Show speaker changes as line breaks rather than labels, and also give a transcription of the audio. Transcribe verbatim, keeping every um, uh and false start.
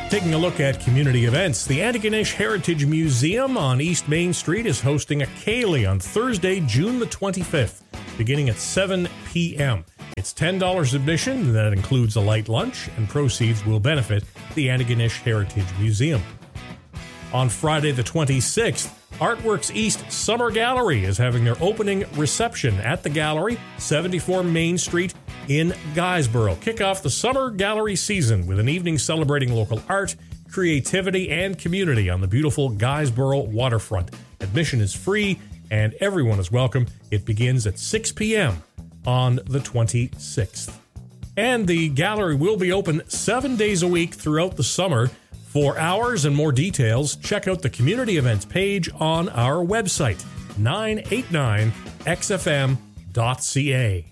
Taking a look at community events, the Antigonish Heritage Museum on East Main Street is hosting a Ceilidh on Thursday, June the twenty-fifth, beginning at seven p.m. It's ten dollars admission, that includes a light lunch, and proceeds will benefit the Antigonish Heritage Museum. On Friday the twenty-sixth, Artworks East Summer Gallery is having their opening reception at the gallery, seventy-four Main Street in Guysborough. Kick off the summer gallery season with an evening celebrating local art, creativity, and community on the beautiful Guysborough waterfront. Admission is free and everyone is welcome. It begins at six p.m. on the twenty-sixth. And the gallery will be open seven days a week throughout the summer. For hours and more details, check out the community events page on our website, nine eighty-nine x f m dot c a.